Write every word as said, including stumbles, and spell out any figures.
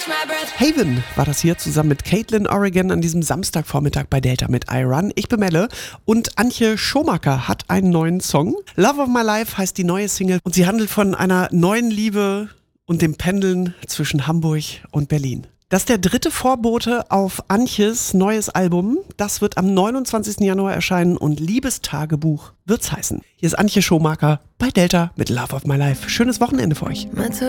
Haven war das hier zusammen mit Caitlin Oregon an diesem Samstagvormittag bei Delta mit I Run. Ich bin Melle und Antje Schomaker hat einen neuen Song. Love of My Life heißt die neue Single und sie handelt von einer neuen Liebe und dem Pendeln zwischen Hamburg und Berlin. Das ist der dritte Vorbote auf Antjes neues Album. Das wird am neunundzwanzigsten Januar erscheinen und Liebestagebuch wird's heißen. Hier ist Antje Schomaker bei Delta mit Love of My Life. Schönes Wochenende für euch.